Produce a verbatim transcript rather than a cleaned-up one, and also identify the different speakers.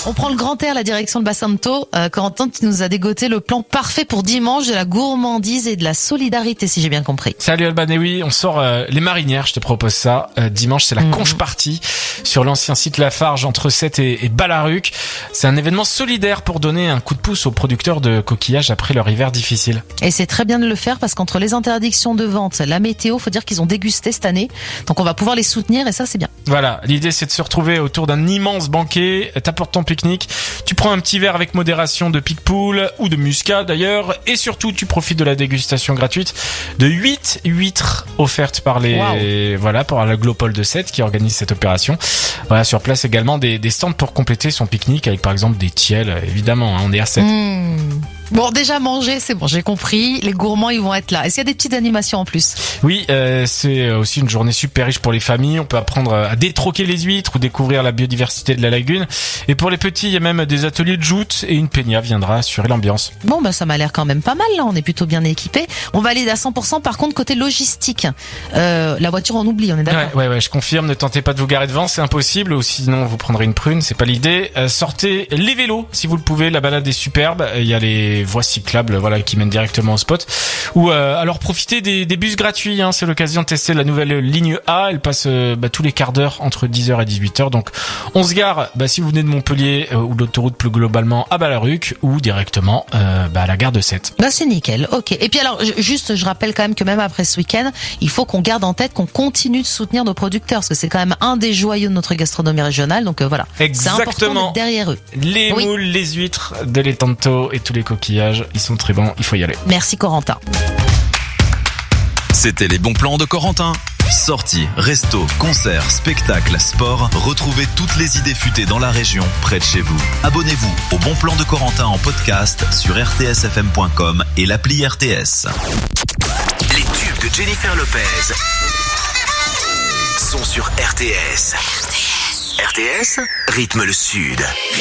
Speaker 1: On prend le grand air, la direction de Bassanto. Euh, Corentin, tu nous as dégoté le plan parfait pour dimanche de la gourmandise et de la solidarité, si j'ai bien compris.
Speaker 2: Salut Alban, et oui, on sort euh, les marinières, je te propose ça. Euh, dimanche, c'est la mmh. conche partie sur l'ancien site Lafarge entre Sète et, et Balaruc. C'est un événement solidaire pour donner un coup de pouce aux producteurs de coquillages après leur hiver difficile.
Speaker 1: Et c'est très bien de le faire parce qu'entre les interdictions de vente, la météo, faut dire qu'ils ont dégusté cette année. Donc on va pouvoir les soutenir et ça, c'est bien.
Speaker 2: Voilà, l'idée c'est de se retrouver autour d'un immense banquet, t'apportes ton pique-nique, tu prends un petit verre avec modération de pique-poule ou de muscat d'ailleurs, et surtout tu profites de la dégustation gratuite de huit huîtres offertes par les wow. voilà par la Glopole de Sète qui organise cette opération. Voilà, sur place également des, des stands pour compléter son pique-nique avec par exemple des tiels, évidemment, hein, on est à Sète.
Speaker 1: Mmh. Bon, déjà manger, c'est bon, j'ai compris. Les gourmands, ils vont être là. Est-ce qu'il y a des petites animations en plus?
Speaker 2: Oui, euh, c'est aussi une journée super riche pour les familles. On peut apprendre à détroquer les huîtres ou découvrir la biodiversité de la lagune. Et pour les petits, il y a même des ateliers de joute et une peña viendra assurer l'ambiance.
Speaker 1: Bon, bah ça m'a l'air quand même pas mal là. On est plutôt bien équipés. On va aller à cent pour cent. Par contre, côté logistique, euh, la voiture on oublie, on est d'accord?
Speaker 2: Ouais, ouais, ouais, je confirme. Ne tentez pas de vous garer devant, c'est impossible. Ou sinon, vous prendrez une prune. C'est pas l'idée. Euh, sortez les vélos si vous le pouvez. La balade est superbe. Il y a les voies cyclables, voilà, qui mènent directement au spot. Ou euh, alors profitez des, des bus gratuits. Hein, c'est l'occasion de tester la nouvelle ligne A. Elle passe euh, bah, tous les quarts d'heure entre dix heures et dix-huit heures. Donc on se gare bah, si vous venez de Montpellier euh, ou de l'autoroute plus globalement à Balaruc ou directement euh, bah, à la gare de Sète.
Speaker 1: Bah c'est nickel. Ok. Et puis alors juste, je rappelle quand même que même après ce week-end, il faut qu'on garde en tête qu'on continue de soutenir nos producteurs parce que c'est quand même un des joyaux de notre gastronomie régionale. Donc euh, voilà.
Speaker 2: Exactement.
Speaker 1: C'est important d'être derrière eux.
Speaker 2: Les oui. moules, les huîtres, de l'étanto et tous les coquillages, ils sont très bons. Il faut y aller.
Speaker 1: Merci Corentin.
Speaker 3: C'était les bons plans de Corentin. Sorties, restos, concerts, spectacles, sport. Retrouvez toutes les idées futées dans la région, près de chez vous. Abonnez-vous au Bon Plan de Corentin en podcast sur r t s f m point com et l'appli R T S.
Speaker 4: Les tubes de Jennifer Lopez sont sur R T S. R T S, rythme le Sud.